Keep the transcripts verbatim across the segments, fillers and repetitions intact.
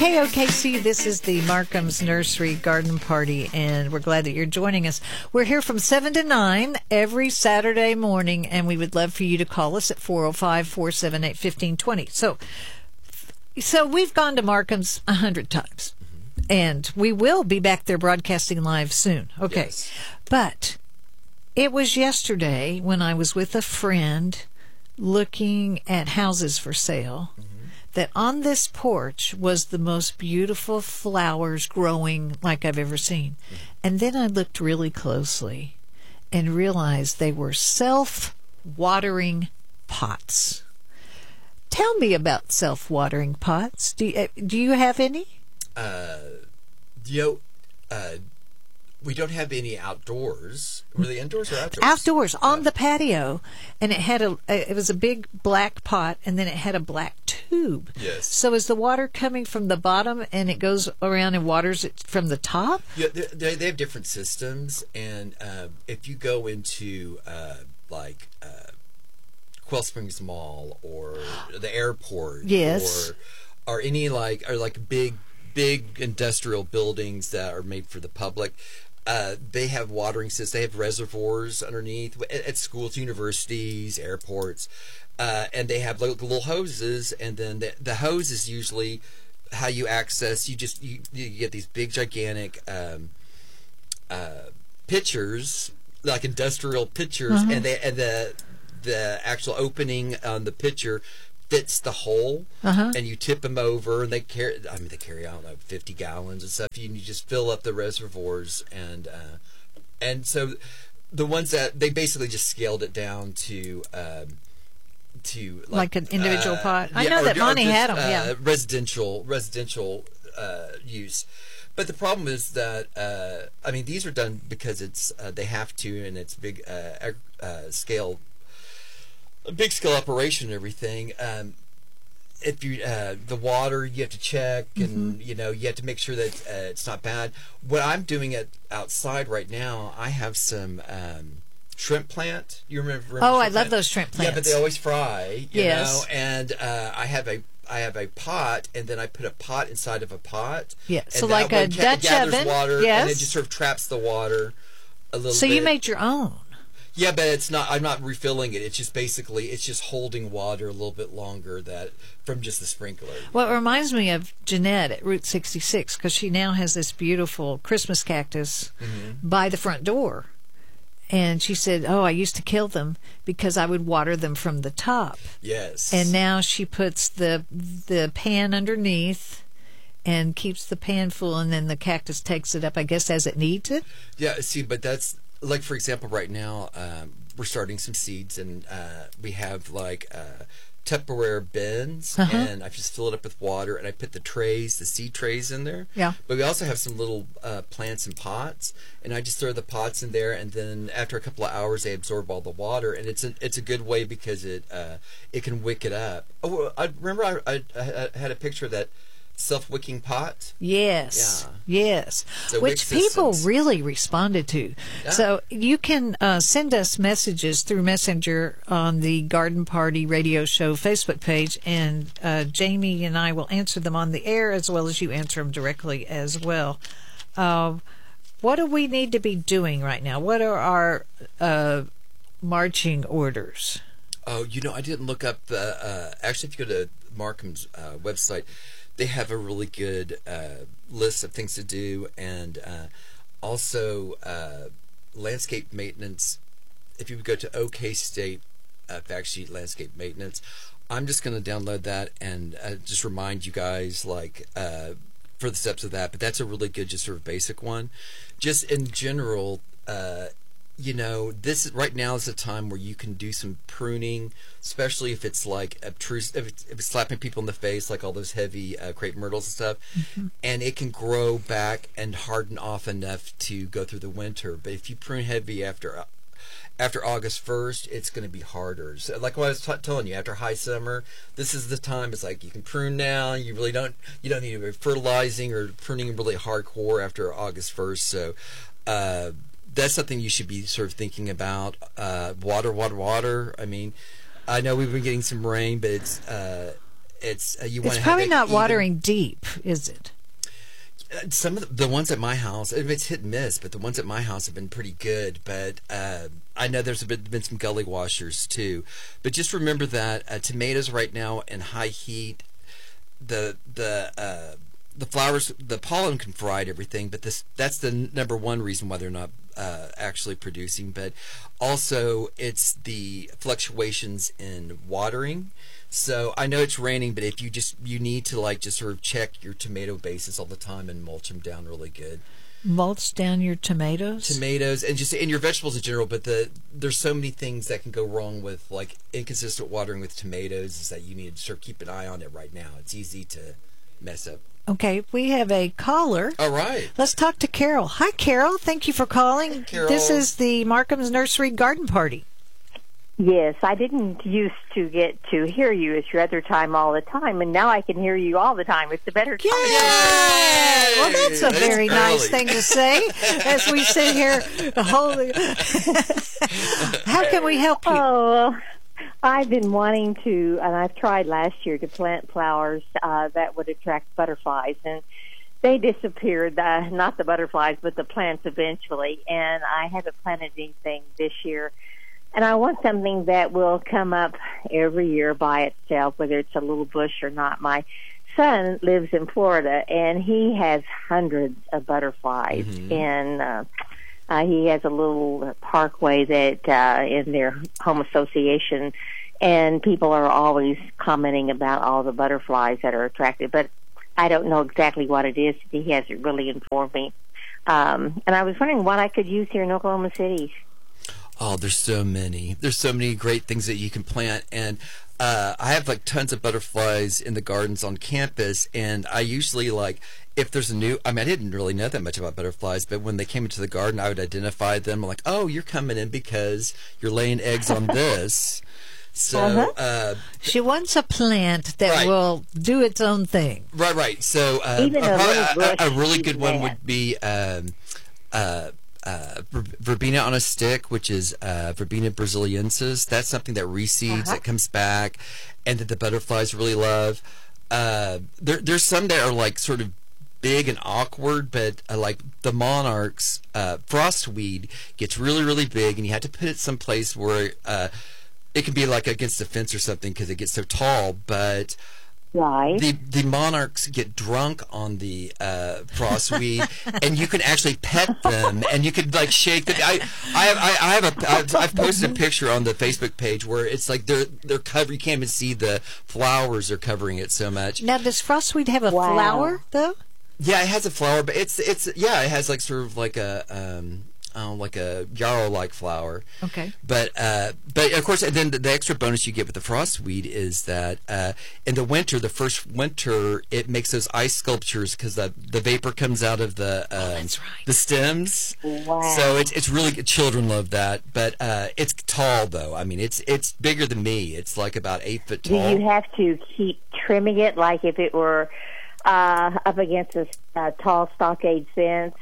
K O K C, this is the Markham's Nursery Garden Party, and we're glad that you're joining us. We're here from seven to nine every Saturday morning, and we would love for you to call us at four oh five, four seven eight, one five two zero. So, so we've gone to Markham's a hundred times, mm-hmm. and we will be back there broadcasting live soon. Okay. Yes. But it was yesterday when I was with a friend looking at houses for sale, mm-hmm. that on this porch was the most beautiful flowers growing like I've ever seen. Mm-hmm. And then I looked really closely and realized they were self-watering pots. Tell me about self-watering pots. Do you, uh, do you have any? Uh, you know, uh, we don't have any outdoors. Were they indoors or outdoors? Outdoors, on uh, the patio. And it had a, it was a big black pot, and then it had a black tube. Yes. So is the water coming from the bottom and it goes around and waters it from the top? Yeah, they, they have different systems. And uh, if you go into, uh, like, uh, Quail Springs Mall or the airport, yes. or, or any, like, or like big, big industrial buildings that are made for the public, Uh, they have watering systems. They have reservoirs underneath at, at schools, universities, airports, uh, and they have like little hoses. And then the, the hose is usually how you access. You just you, you get these big, gigantic um, uh, pitchers, like industrial pitchers, mm-hmm. and they and the the actual opening on the pitcher fits the hole, uh-huh. and you tip them over, and they carry. I mean, they carry out like fifty gallons and stuff. You, you just fill up the reservoirs, and uh, and so the ones that they basically just scaled it down to um, to like, like an individual uh, pot. I yeah, know or, that Monty just, had them. Uh, yeah, residential residential uh, use. But the problem is that uh, I mean, these are done because it's uh, they have to, and it's big uh, uh, scale. A big scale operation and everything. Um, if you uh, the water you have to check, and mm-hmm. you know you have to make sure that uh, it's not bad. What I'm doing at outside right now, I have some um, shrimp plant. You remember? remember oh, I plant? love those shrimp plants. Yeah, but they always fry. You yes. know? And uh, I have a I have a pot, and then I put a pot inside of a pot. Yeah, and so like a ca- Dutch oven. Water, yes. And it just sort of traps the water a little. So bit. you made your own. Yeah, but it's not. I'm not refilling it. It's just basically, it's just holding water a little bit longer that from just the sprinkler. Well, it reminds me of Jeanette at Route sixty-six, because she now has this beautiful Christmas cactus mm-hmm. by the front door, and she said, "Oh, I used to kill them because I would water them from the top." Yes. And now she puts the the pan underneath and keeps the pan full, and then the cactus takes it up, I guess, as it needs it. Yeah. See, but that's. Like, for example, right now, um, we're starting some seeds, and uh, we have, like, uh, Tupperware bins, uh-huh. and I just fill it up with water, and I put the trays, the seed trays in there. Yeah. But we also have some little uh, plants and pots, and I just throw the pots in there, and then after a couple of hours, they absorb all the water, and it's a, it's a good way because it uh, it can wick it up. Oh, I remember I, I, I had a picture of that self-wicking pot. Yes. Yeah. Yes. So which people systems. really responded to. Yeah. So you can uh, send us messages through Messenger on the Garden Party Radio Show Facebook page, and uh, Jamie and I will answer them on the air, as well as you answer them directly as well. Uh, what do we need to be doing right now? What are our uh, marching orders? Oh, you know, I didn't look up the... Uh, actually, if you go to Markham's uh, website, they have a really good uh, list of things to do, and uh, also uh, landscape maintenance. If you go to OK State uh, Fact Sheet Landscape Maintenance, I'm just going to download that and uh, just remind you guys, like, uh, for the steps of that. But that's a really good, just sort of basic one. Just in general, uh, you know, this right now is a time where you can do some pruning, especially if it's like obtrusive, if it's, if it's slapping people in the face, like all those heavy uh, crepe myrtles and stuff, mm-hmm. and it can grow back and harden off enough to go through the winter. But if you prune heavy after after August first, it's going to be harder. So, like what I was t- telling you, after high summer, this is the time. It's like you can prune now. You really don't. You don't need to be fertilizing or pruning really hardcore after August first. So. Uh, That's something you should be sort of thinking about. Uh, water, water, water. I mean, I know we've been getting some rain, but it's uh, it's uh, you want It's to probably have not even, watering deep, is it? Some of the, the ones at my house, it's hit and miss, but the ones at my house have been pretty good. But uh, I know there's been, been some gully washers too. But just remember that uh, tomatoes right now in high heat, the the uh, the flowers, the pollen can fried everything. But this that's the number one reason why they're not uh, actually producing. But also it's the fluctuations in watering. So I know it's raining, but if you just you need to like just sort of check your tomato bases all the time and mulch them down really good. Mulch down your tomatoes? Tomatoes and just in your vegetables in general. But the there's so many things that can go wrong with like inconsistent watering with tomatoes. Is that you need to sort of keep an eye on it right now. It's easy to mess up. Okay, we have a caller. All right. Let's talk to Carol. Hi, Carol. Thank you for calling. Hey, Carol. This is the Markham's Nursery Garden Party. Yes, I didn't used to get to hear you at your other time all the time, and now I can hear you all the time. It's a better time. Yay! Well, that's a That is very nice early. thing to say as we sit here. Holy. How can we help you? Oh, I've been wanting to, and I've tried last year to plant flowers uh, that would attract butterflies, and they disappeared. Uh, not the butterflies, but the plants eventually, and I haven't planted anything this year. And I want something that will come up every year by itself, whether it's a little bush or not. My son lives in Florida, and he has hundreds of butterflies. Mm-hmm. And uh, uh, he has a little parkway that uh, in their home association, and people are always commenting about all the butterflies that are attracted. But I don't know exactly what it is. He hasn't really informed me. Um, and I was wondering what I could use here in Oklahoma City. Oh, there's so many. There's so many great things that you can plant. And uh, I have like tons of butterflies in the gardens on campus. And I usually like, if there's a new, I mean, I didn't really know that much about butterflies, but when they came into the garden, I would identify them. I'm like, oh, you're coming in because you're laying eggs on this. So, Uh-huh. uh, She wants a plant that Right. will do its own thing. right, right. So, uh, Even a probably little a, a, a bush, really even good one that. would be um, uh, uh, ver- verbena on a stick, which is uh, verbena brasiliensis. That's something that reseeds, Uh-huh. that comes back, and that the butterflies really love. Uh, there, there's some that are like sort of big and awkward, but uh, like the monarchs, uh, frostweed gets really, really big, and you have to put it someplace where uh, it can be like against a fence or something because it gets so tall, but Right. the the monarchs get drunk on the uh, frostweed, and you can actually pet them, and you can like shake them. I I have, I, I have a I've, I've posted a picture on the Facebook page where it's like they're they're covered. You can't even see the flowers are covering it so much. Now, does frostweed have a Wow. flower, though? Yeah, it has a flower, but it's it's yeah, it has like sort of like a um oh, like a yarrow like flower. Okay. But uh, but of course, and then the, the extra bonus you get with the frostweed is that uh, in the winter, the first winter, it makes those ice sculptures because the the vapor comes out of the um, that's right. the stems. Wow. So it's it's really good. Children love that, but uh, it's tall though. I mean, it's it's bigger than me. It's like about eight foot Do tall. you have to keep trimming it like if it were uh, up against a uh, tall stockade fence?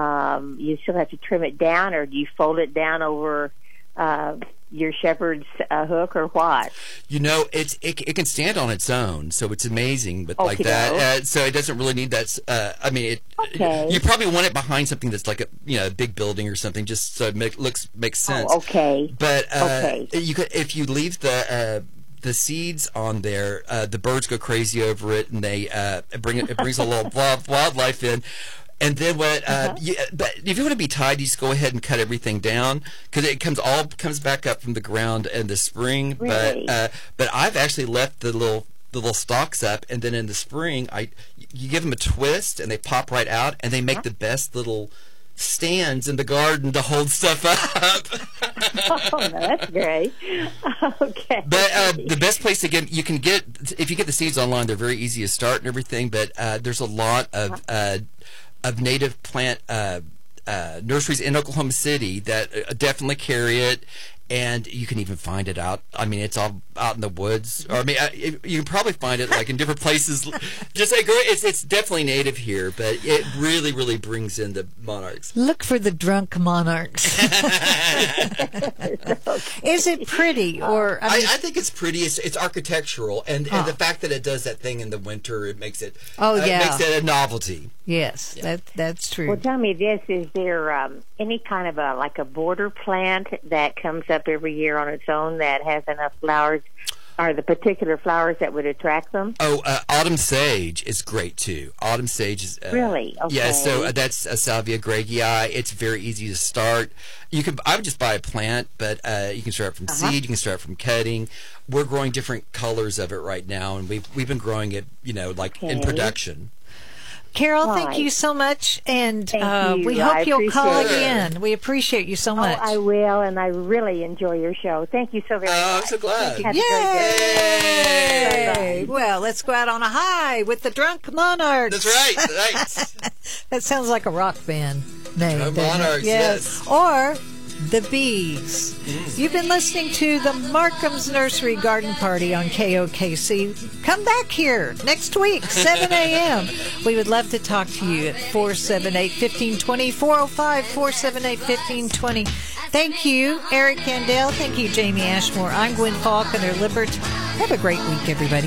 Um, you still have to trim it down, or do you fold it down over uh, your shepherd's uh, hook, or what? You know, it's it, it can stand on its own, so it's amazing. But like that, Okey-doke. uh, so it doesn't really need that. s- Uh, I mean, it, Okay. you probably want it behind something that's like a you know a big building or something, just so it make, looks makes sense. Oh, okay. But uh, Okay. you could if you leave the uh, the seeds on there, uh, the birds go crazy over it, and they uh, bring it, it brings a little wild, wildlife in. And then what? Uh, Uh-huh. you, but if you want to be tidy, just go ahead and cut everything down because it comes all comes back up from the ground in the spring. Really? But uh, but I've actually left the little the little stalks up, and then in the spring, I you give them a twist, and they pop right out, and they make the best little stands in the garden to hold stuff up. Oh, no, that's great. Okay. But uh, the best place to get you can get if you get the seeds online, they're very easy to start and everything. But uh, there's a lot of uh, of native plant uh, uh, nurseries in Oklahoma City that uh, definitely carry it. and you can even find it out. I mean, it's all out in the woods. Or I mean, I, it, you can probably find it like in different places. Just like it's it's definitely native here, but it really really brings in the monarchs. Look for the drunk monarchs. Is it pretty or? I, I, mean, I think it's pretty. It's, it's architectural, and, Huh. and the fact that it does that thing in the winter, it makes it. Oh, uh, yeah. it makes it a novelty. yes, that that's true. Well, tell me this: is there um, any kind of a like a border plant that comes up every year on its own that has enough flowers? Are the particular flowers that would attract them? Oh, uh, autumn sage is great too. Autumn sage is uh, Really? Okay. Yeah, so uh, that's uh, Salvia greggii. It's very easy to start. You can I would just buy a plant, but uh, you can start from Uh-huh. seed. You can start from cutting. We're growing different colors of it right now, and we've we've been growing it, you know, like in Okay. production. Carol, thank Right. you so much, and Thank uh, you. we I hope you'll call appreciate it. again. We appreciate you so Oh, much. I will, and I really enjoy your show. Thank you so very Oh, I'm much. so glad. Have a great day. Yay! Bye-bye. Well, let's go out on a high with the Drunk Monarchs. That's right. Right. That sounds like a rock band name. Drunk doesn't it? Monarchs, yes. Or the Bees. You've been listening to the Markham's Nursery Garden Party on K O K C. Come back here next week, seven a.m. We would love to talk to you at four seven eight, one five two zero, four oh five, four seven eight, one five two zero. Thank you, Eric Kandel. Thank you, Jamie Ashmore. I'm Gwen Faulconer Lippert. Have a great week, everybody.